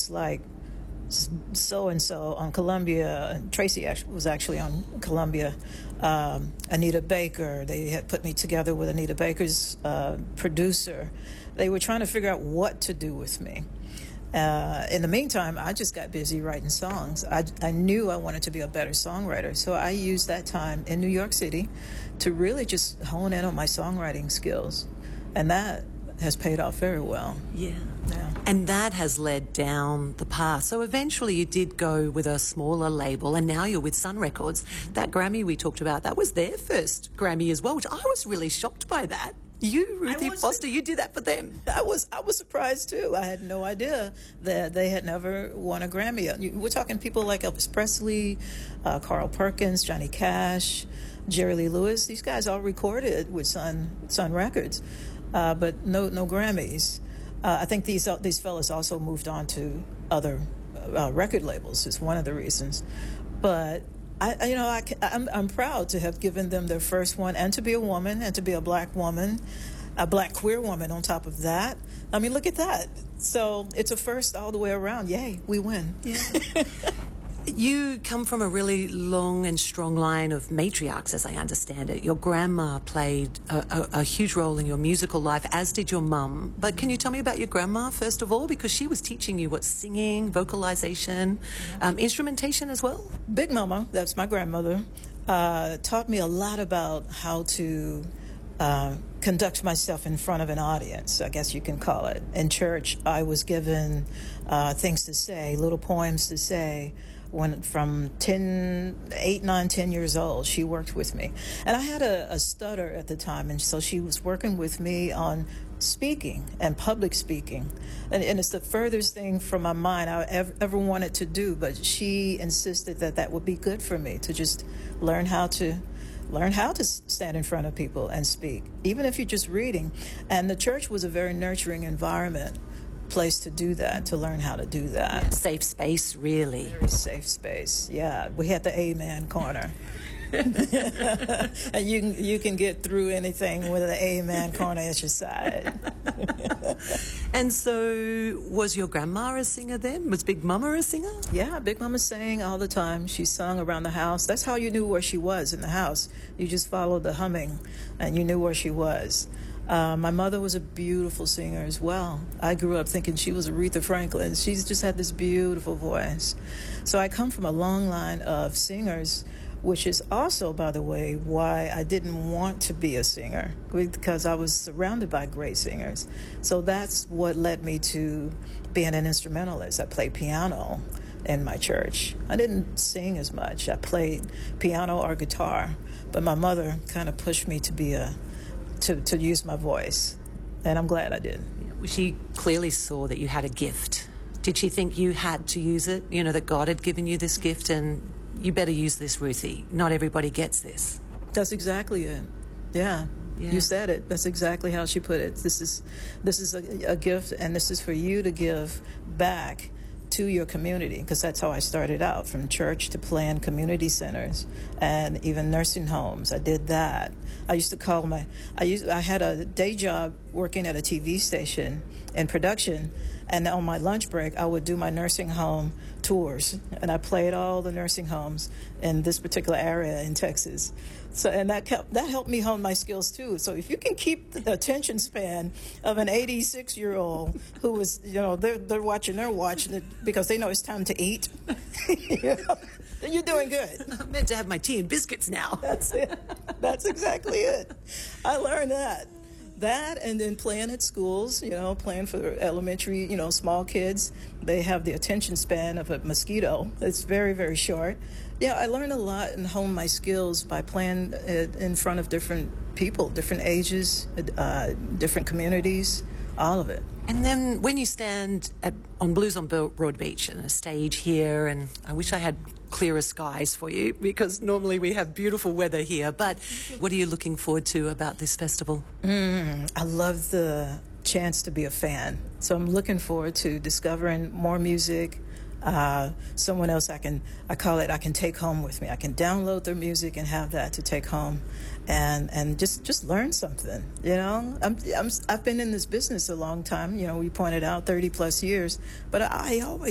artists like so and so on Columbia. Tracy was actually on Columbia. Anita Baker. They had put me together with Anita Baker's producer. They were trying to figure out what to do with me. In the meantime, I just got busy writing songs. I knew I wanted to be a better songwriter, so I used that time in New York City to really just hone in on my songwriting skills, and that has paid off very well. Yeah. And that has led down the path. So eventually you did go with a smaller label, and now you're with Sun Records. That Grammy we talked about, that was their first Grammy as well, which I was really shocked by that. You, Ruthie Foster, you did that for them. I was surprised too. I had no idea that they had never won a Grammy. We're talking people like Elvis Presley, Carl Perkins, Johnny Cash, Jerry Lee Lewis. These guys all recorded with Sun Records, but no Grammys. I think these fellas also moved on to other record labels. Is one of the reasons, but. I'm proud to have given them their first one, and to be a woman, and to be a black woman, a black queer woman on top of that. I mean, look at that. So it's a first all the way around. Yay, we win. Yeah. You come from a really long and strong line of matriarchs, as I understand it. Your grandma played a huge role in your musical life, as did your mum. But can you tell me about your grandma, first of all? Because she was teaching you what singing, vocalization, instrumentation as well? Big Mama, that's my grandmother, taught me a lot about how to conduct myself in front of an audience, I guess you can call it. In church, I was given things to say, little poems to say. From 8, 9, 10 years old, she worked with me. And I had a stutter at the time, and so she was working with me on speaking and public speaking. And it's the furthest thing from my mind I ever wanted to do, but she insisted that would be good for me, to just learn how to stand in front of people and speak, even if you're just reading. And the church was a very nurturing environment. Place to do that, to learn how to do that. Safe space, really. Very safe space, yeah. We had the amen corner. And you can get through anything with an amen corner at your side. And so, was your grandma a singer then? Was Big Mama a singer? Yeah, Big Mama sang all the time. She sung around the house. That's how you knew where she was in the house. You just followed the humming, and you knew where she was. My mother was a beautiful singer as well. I grew up thinking she was Aretha Franklin. She's just had this beautiful voice. So I come from a long line of singers, which is also, by the way, why I didn't want to be a singer, because I was surrounded by great singers. So that's what led me to being an instrumentalist. I played piano in my church. I didn't sing as much. I played piano or guitar, but my mother kind of pushed me to be to use my voice, and I'm glad I did. She clearly saw that you had a gift. Did she think you had to use it? You know, that God had given you this gift, and you better use this, Ruthie. Not everybody gets this. That's exactly it. Yeah. You said it. That's exactly how she put it. This is a gift, and this is for you to give back to your community, because that's how I started out, from church to playing community centers and even nursing homes. I did that. I used to call I had a day job working at a TV station in production, and on my lunch break I would do my nursing home tours, and I played all the nursing homes in this particular area in Texas. So, and that helped me hone my skills too. So if you can keep the attention span of an 86-year-old who was, they're watching it because they know it's time to eat, then you're doing good. I'm meant to have my tea and biscuits now. That's it. That's exactly it. I learned that. And then playing at schools, playing for elementary, small kids. They have the attention span of a mosquito. It's very, very short. Yeah, I learned a lot and honed my skills by playing in front of different people, different ages, different communities, all of it. And then when you stand on Blues on Broad Beach and a stage here, and I wish I had clearer skies for you, because normally we have beautiful weather here, but what are you looking forward to about this festival? I love the chance to be a fan. So I'm looking forward to discovering more music, someone else I can take home with me. I can download their music and have that to take home, and just learn something. I've been in this business a long time. We pointed out 30 plus years, but I always